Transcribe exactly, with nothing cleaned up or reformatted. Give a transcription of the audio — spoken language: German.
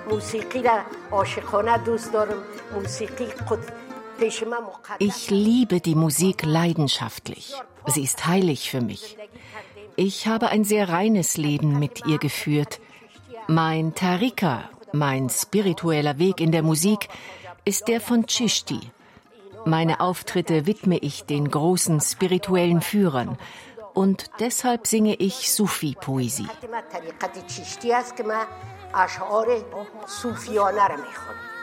Ich liebe die Musik leidenschaftlich. Sie ist heilig für mich. Ich habe ein sehr reines Leben mit ihr geführt. Mein Tariqa, mein spiritueller Weg in der Musik, ist der von Chishti. Meine Auftritte widme ich den großen spirituellen Führern. Und deshalb singe ich Sufi-Poesie.